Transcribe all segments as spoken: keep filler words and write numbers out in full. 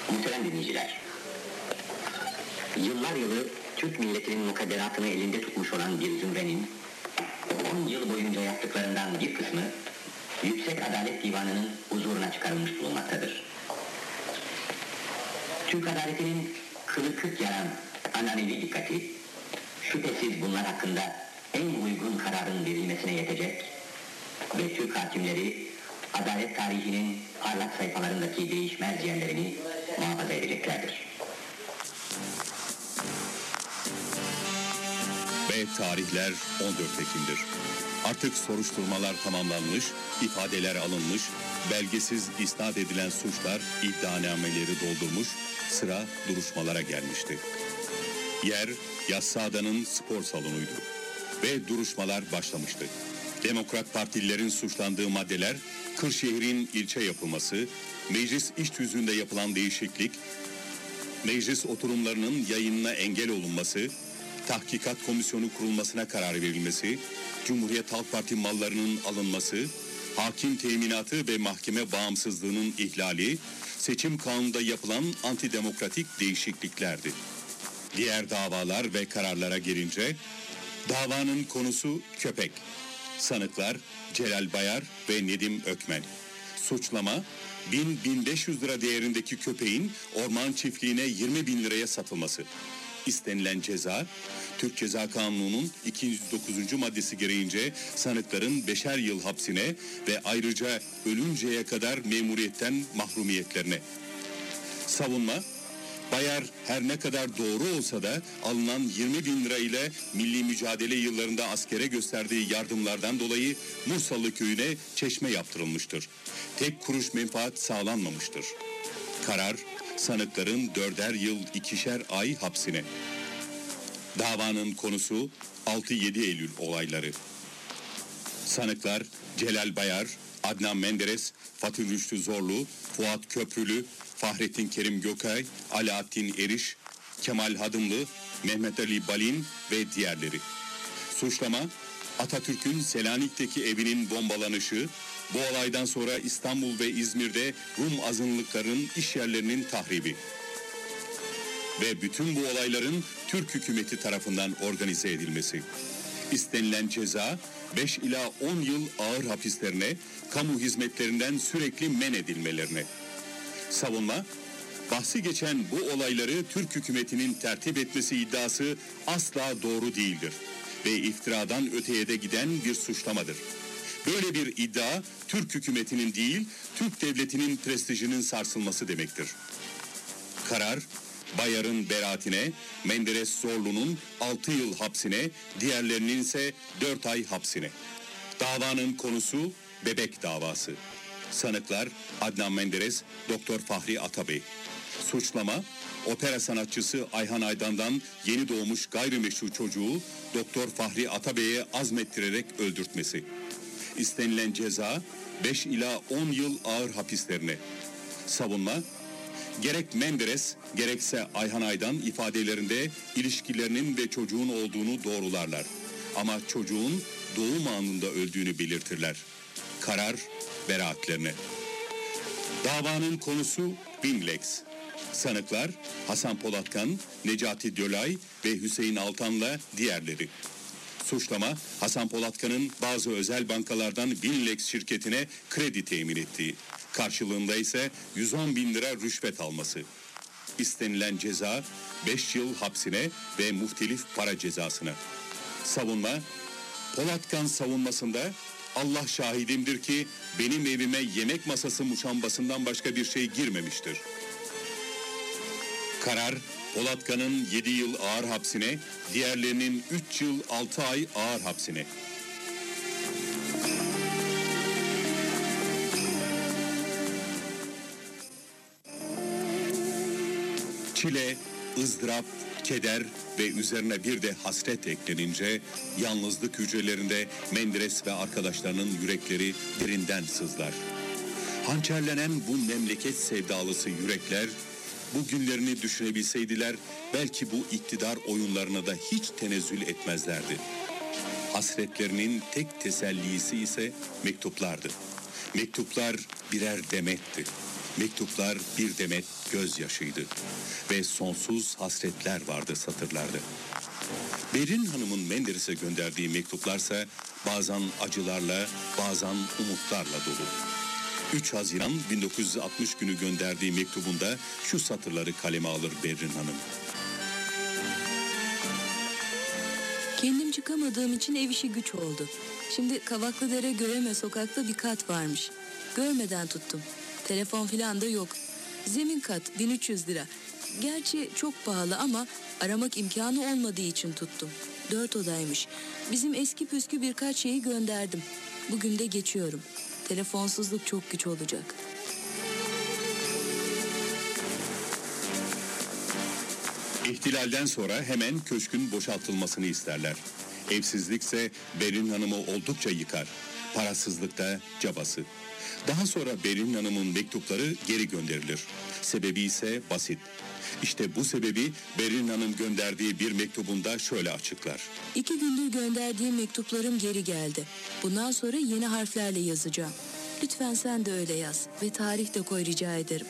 Muhterem dinleyiciler, yıllar yılı Türk milletinin mukadderatını elinde tutmuş olan bir zümrenin on yıl boyunca yaptıklarından bir kısmı Yüksek Adalet Divanı'nın huzuruna çıkarılmış bulunmaktadır. Türk adaletinin kılı kırk yaran ananevi dikkati, şüphesiz bunlar hakkında en uygun kararın verilmesine yetecek ve Türk hakimleri adalet tarihinin parlak sayfalarındaki değişmez yerlerini muhafaza edeceklerdir. Ve tarihler on dört Ekim'dir. Artık soruşturmalar tamamlanmış, ifadeler alınmış, belgesiz isnat edilen suçlar iddianameleri doldurmuş, sıra duruşmalara gelmişti. Yer Yassıada'nın spor salonuydu ve duruşmalar başlamıştı. Demokrat Partililerin suçlandığı maddeler, Kırşehir'in ilçe yapılması, meclis iş tüzüğünde yapılan değişiklik, meclis oturumlarının yayınına engel olunması, tahkikat komisyonu kurulmasına karar verilmesi, Cumhuriyet Halk Parti mallarının alınması, hakim teminatı ve mahkeme bağımsızlığının ihlali, seçim kanununda yapılan antidemokratik değişikliklerdi. Diğer davalar ve kararlara gelince, davanın konusu köpek. Sanıklar Celal Bayar ve Nedim Ökmen. Suçlama, bin bin beş yüz lira değerindeki köpeğin orman çiftliğine yirmi bin liraya satılması. İstenilen ceza, Türk Ceza Kanunu'nun iki yüz dokuzuncu maddesi gereğince sanıkların beşer yıl hapsine ve ayrıca ölünceye kadar memuriyetten mahrumiyetlerine. Savunma, Bayar her ne kadar doğru olsa da alınan yirmi bin lira ile milli mücadele yıllarında askere gösterdiği yardımlardan dolayı Mursalı köyüne çeşme yaptırılmıştır. Tek kuruş menfaat sağlanmamıştır. Karar, sanıkların dörder yıl ikişer ay hapsine. Davanın konusu altı yedi Eylül olayları. Sanıklar Celal Bayar, Adnan Menderes, Fatih Rüştü Zorlu, Fuat Köprülü, Fahrettin Kerim Gökay, Alaaddin Eriş, Kemal Hadımlı, Mehmet Ali Balin ve diğerleri. Suçlama, Atatürk'ün Selanik'teki evinin bombalanışı, bu olaydan sonra İstanbul ve İzmir'de Rum azınlıkların iş yerlerinin tahribi. Ve bütün bu olayların Türk hükümeti tarafından organize edilmesi. İstenilen ceza beş ila on yıl ağır hapislerine, kamu hizmetlerinden sürekli men edilmelerine. Savunma, bahsi geçen bu olayları Türk hükümetinin tertip etmesi iddiası asla doğru değildir ve iftiradan öteye de giden bir suçlamadır. Böyle bir iddia Türk hükümetinin değil, Türk devletinin prestijinin sarsılması demektir. Karar, Bayar'ın beraatine, Menderes Zorlu'nun altı yıl hapsine, diğerlerinin ise dört ay hapsine. Davanın konusu bebek davası. Sanıklar Adnan Menderes, Doktor Fahri Atabey. Suçlama, opera sanatçısı Ayhan Aydan'dan yeni doğmuş gayrimeşru çocuğu Doktor Fahri Atabey'e azmettirerek öldürtmesi. İstenilen ceza beş ila on yıl ağır hapislerine. Savunma, gerek Menderes gerekse Ayhan Aydan ifadelerinde ilişkilerinin ve çocuğun olduğunu doğrularlar. Ama çocuğun doğum anında öldüğünü belirtirler. Karar beraatlerine. Davanın konusu Binlex. Sanıklar Hasan Polatkan, Necati Dölay ve Hüseyin Altan'la diğerleri. Suçlama, Hasan Polatkan'ın bazı özel bankalardan Binlex şirketine kredi temin ettiği. Karşılığında ise yüz on bin lira rüşvet alması. İstenilen ceza beş yıl hapsine ve muhtelif para cezasına. Savunma, Polatkan savunmasında Allah şahidimdir ki benim evime yemek masası muşambasından başka bir şey girmemiştir. Karar, Polatkan'ın yedi yıl ağır hapsine, diğerlerinin üç yıl altı ay ağır hapsine. Çile, ızdırap, keder ve üzerine bir de hasret eklenince yalnızlık hücrelerinde Menderes ve arkadaşlarının yürekleri derinden sızlar. Hançerlenen bu memleket sevdalısı yürekler bu günlerini düşünebilseydiler belki bu iktidar oyunlarına da hiç tenezzül etmezlerdi. Hasretlerinin tek tesellisi ise mektuplardı. Mektuplar birer demetti. Mektuplar bir demet gözyaşıydı ve sonsuz hasretler vardı satırlarda. Berin Hanım'ın Menderes'e gönderdiği mektuplarsa bazen acılarla, bazen umutlarla dolu. üç Haziran bin dokuz yüz altmış günü gönderdiği mektubunda şu satırları kaleme alır Berin Hanım. Kendim çıkamadığım için ev işi güç oldu. Şimdi Kavaklıdere Göreme sokakta bir kat varmış. Görmeden tuttum. Telefon filan da yok. Zemin kat bin üç yüz lira. Gerçi çok pahalı ama aramak imkanı olmadığı için tuttum. Dört odaymış. Bizim eski püskü birkaç şeyi gönderdim. Bugün de geçiyorum. Telefonsuzluk çok güç olacak. İhtilalden sonra hemen köşkün boşaltılmasını isterler. Evsizlikse Berin Hanım'ı oldukça yıkar. Parasızlıkta cabası. Daha sonra Berin Hanım'ın mektupları geri gönderilir. Sebebi ise basit. İşte bu sebebi Berin Hanım gönderdiği bir mektubunda şöyle açıklar. İki gündür gönderdiğim mektuplarım geri geldi. Bundan sonra yeni harflerle yazacağım. Lütfen sen de öyle yaz ve tarih de koy rica ederim.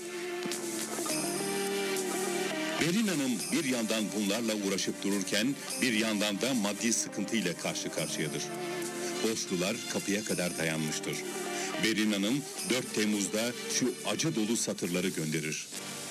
Berin Hanım bir yandan bunlarla uğraşıp dururken bir yandan da maddi sıkıntıyla karşı karşıyadır. Borçlular kapıya kadar dayanmıştır. Berin Hanım dört Temmuz'da şu acı dolu satırları gönderir.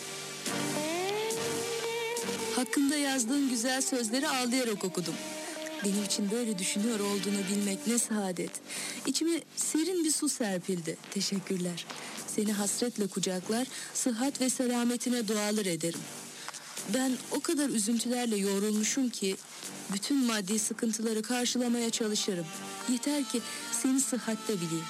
Hakkında yazdığın güzel sözleri ağlayarak okudum. Benim için böyle düşünüyor olduğunu bilmek ne saadet. İçime serin bir su serpildi. Teşekkürler. Seni hasretle kucaklar, sıhhat ve selametine dualar ederim. Ben o kadar üzüntülerle yoğrulmuşum ki bütün maddi sıkıntıları karşılamaya çalışırım. Yeter ki seni sıhhatte bileyim.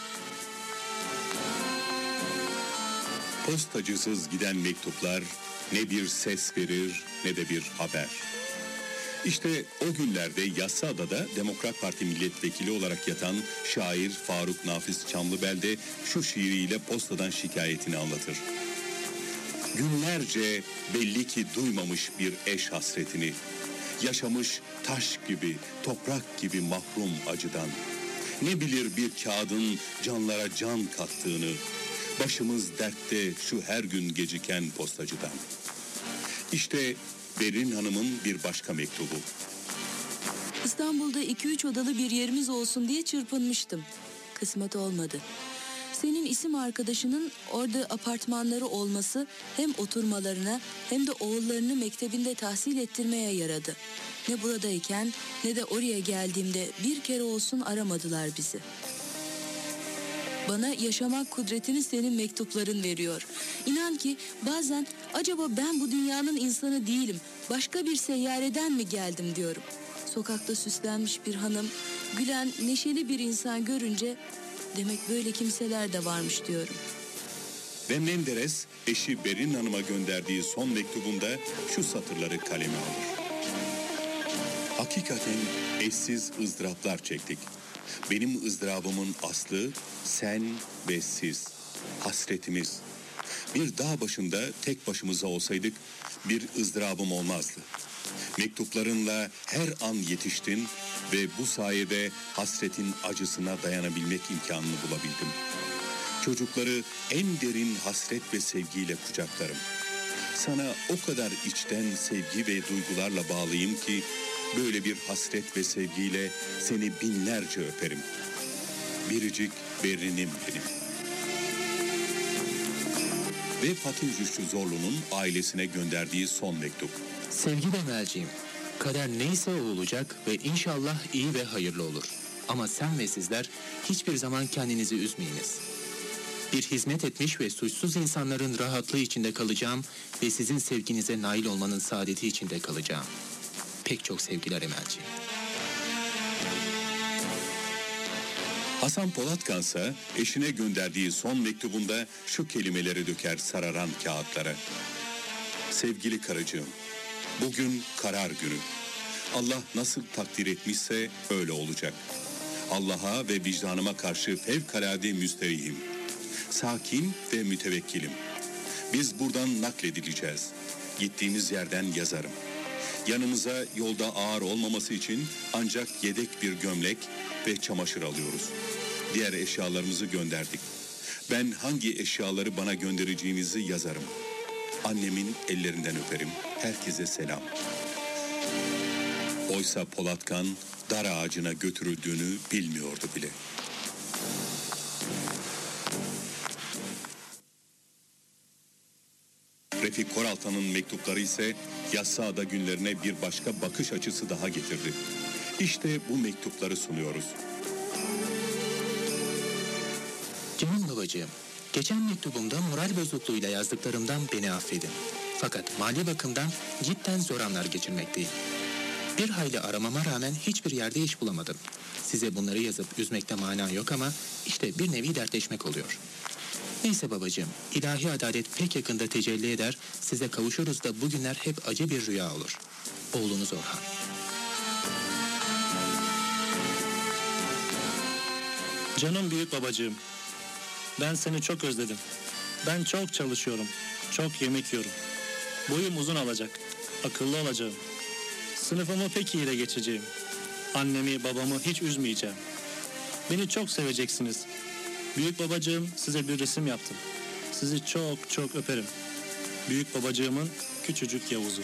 Postacısız giden mektuplar ne bir ses verir ne de bir haber. İşte o günlerde Yassıada'da Demokrat Parti milletvekili olarak yatan şair Faruk Nafiz Çamlıbel şu şiiriyle postadan şikayetini anlatır. Günlerce belli ki duymamış bir eş hasretini, yaşamış taş gibi, toprak gibi mahrum acıdan. Ne bilir bir kağıdın canlara can kattığını, başımız dertte şu her gün geciken postacıdan. İşte Berin Hanım'ın bir başka mektubu. İstanbul'da iki üç odalı bir yerimiz olsun diye çırpınmıştım. Kısmet olmadı. Senin isim arkadaşının orada apartmanları olması hem oturmalarına hem de oğullarını mektebinde tahsil ettirmeye yaradı. Ne buradayken ne de oraya geldiğimde bir kere olsun aramadılar bizi. Bana yaşamak kudretini senin mektupların veriyor. İnan ki bazen acaba ben bu dünyanın insanı değilim, başka bir seyyareden mi geldim diyorum. Sokakta süslenmiş bir hanım, gülen, neşeli bir insan görünce demek böyle kimseler de varmış diyorum. Ve Menderes eşi Berin Hanım'a gönderdiği son mektubunda şu satırları kaleme alır. Hakikaten eşsiz ızdıraplar çektik. Benim ızdırabımın aslı sen ve siz, hasretimiz. Bir dağ başında tek başımıza olsaydık bir ızdırabım olmazdı. Mektuplarınla her an yetiştin ve bu sayede hasretin acısına dayanabilmek imkanını bulabildim. Çocukları en derin hasret ve sevgiyle kucaklarım. Sana o kadar içten sevgi ve duygularla bağlıyım ki böyle bir hasret ve sevgiyle seni binlerce öperim. Biricik Berin'im benim. Ve Fatih Rüştü Zorlu'nun ailesine gönderdiği son mektup. Sevgili Emelciğim, kader neyse o olacak ve inşallah iyi ve hayırlı olur. Ama sen ve sizler hiçbir zaman kendinizi üzmeyiniz. Bir hizmet etmiş ve suçsuz insanların rahatlığı içinde kalacağım ve sizin sevginize nail olmanın saadeti içinde kalacağım. Pek çok sevgiler Emelciğim. Hasan Polatkansa eşine gönderdiği son mektubunda şu kelimeleri döker sararan kağıtlara. Sevgili karıcığım, bugün karar günü. Allah nasıl takdir etmişse öyle olacak. Allah'a ve vicdanıma karşı fevkalade müsterihim. Sakin ve mütevekkilim. Biz buradan nakledileceğiz. Gittiğimiz yerden yazarım. Yanımıza yolda ağır olmaması için ancak yedek bir gömlek ve çamaşır alıyoruz. Diğer eşyalarımızı gönderdik. Ben hangi eşyaları bana göndereceğinizi yazarım. Annemin ellerinden öperim. Herkese selam. Oysa Polatkan dar ağacına götürüldüğünü bilmiyordu bile. Refik Koraltan'ın mektupları ise Yassıada günlerine bir başka bakış açısı daha getirdi. İşte bu mektupları sunuyoruz. Canım babacığım, geçen mektubumda moral bozukluğuyla yazdıklarımdan beni affedin. Fakat mali bakımdan cidden zor anlar geçirmekteyim. Bir hayli aramama rağmen hiçbir yerde iş bulamadım. Size bunları yazıp üzmekte mana yok ama işte bir nevi dertleşmek oluyor. Neyse babacığım, ilahi adalet pek yakında tecelli eder, size kavuşuruz da bugünler hep acı bir rüya olur. Oğlunuz Orhan. Canım büyük babacığım, ben seni çok özledim. Ben çok çalışıyorum, çok yemek yiyorum. Boyum uzun olacak, akıllı olacağım. Sınıfımı pek iyi de geçeceğim. Annemi, babamı hiç üzmeyeceğim. Beni çok seveceksiniz. Büyük babacığım, size bir resim yaptım. Sizi çok çok öperim. Büyük babacığımın küçücük Yavuz'u.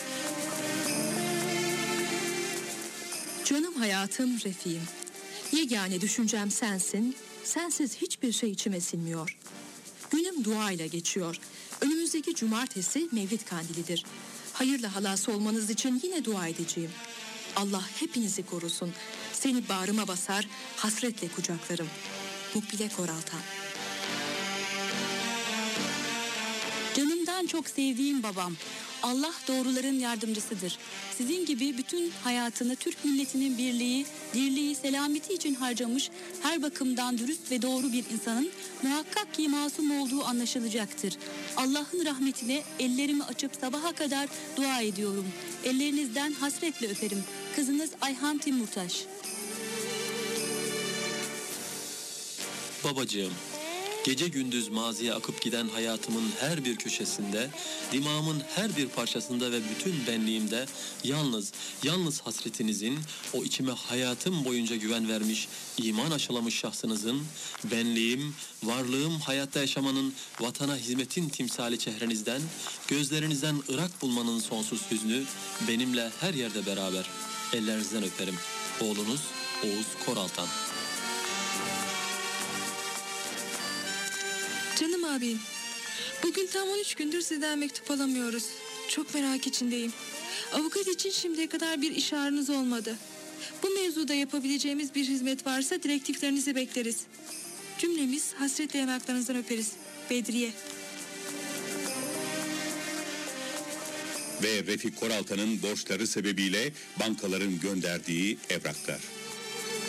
Canım hayatım Refik'im. Yegane düşüncem sensin. Sensiz hiçbir şey içime sinmiyor. Günüm duayla geçiyor. Önümüzdeki cumartesi Mevlid Kandilidir. Hayırlı halası olmanız için yine dua edeceğim. Allah hepinizi korusun. Seni bağrıma basar, hasretle kucaklarım. Mukbile Koraltan. Canımdan çok sevdiğim babam. Allah doğruların yardımcısıdır. Sizin gibi bütün hayatını Türk milletinin birliği, dirliği, selameti için harcamış, her bakımdan dürüst ve doğru bir insanın muhakkak ki masum olduğu anlaşılacaktır. Allah'ın rahmetine ellerimi açıp sabaha kadar dua ediyorum. Ellerinizden hasretle öperim. Kızınız Ayhan Timurtaş. Babacığım, gece gündüz maziye akıp giden hayatımın her bir köşesinde, dimağımın her bir parçasında ve bütün benliğimde yalnız, yalnız hasretinizin, o içime hayatım boyunca güven vermiş, iman aşılamış şahsınızın, benliğim, varlığım hayatta yaşamanın, vatana hizmetin timsali çehrenizden, gözlerinizden ırak bulmanın sonsuz hüznü, benimle her yerde beraber. Ellerinizden öperim. Oğlunuz Oğuz Koraltan. Canım abim, bugün tam on üç gündür sizden mektup alamıyoruz. Çok merak içindeyim. Avukat için şimdiye kadar bir işareniz olmadı. Bu mevzuda yapabileceğimiz bir hizmet varsa direktiflerinizi bekleriz. Cümlemiz hasretle yanaklarınızdan öperiz. Bedriye. Ve Refik Koraltan'ın borçları sebebiyle bankaların gönderdiği evraklar.